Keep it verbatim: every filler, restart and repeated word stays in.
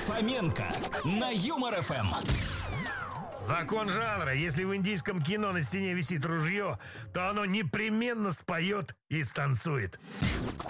Фоменко на Юмор эф эм. Закон жанра. Если в индийском кино на стене висит ружье, то оно непременно споет и станцует.